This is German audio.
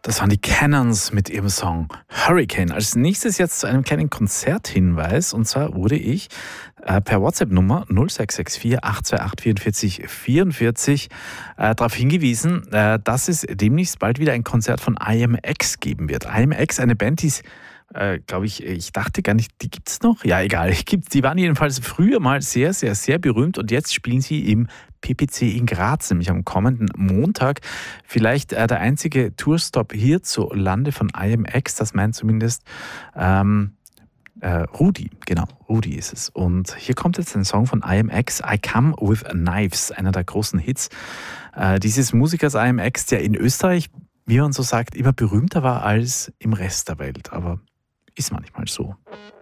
Das waren die Cannons mit ihrem Song Hurricane. Als nächstes jetzt zu einem kleinen Konzerthinweis. Und zwar wurde ich per WhatsApp-Nummer 0664 828 44 44 darauf hingewiesen, dass es demnächst bald wieder ein Konzert von IMX geben wird. IMX, eine Band, die ist glaube ich dachte gar nicht, die gibt es noch? Ja, egal, die waren jedenfalls früher mal sehr, sehr, sehr berühmt und jetzt spielen sie im PPC in Graz, nämlich am kommenden Montag. Vielleicht der einzige Tourstop hierzulande von IMX, das meint zumindest Rudi, genau, Rudi ist es. Und hier kommt jetzt ein Song von IMX, I Come With Knives, einer der großen Hits dieses Musikers IMX, der in Österreich, wie man so sagt, immer berühmter war als im Rest der Welt, aber ist manchmal so.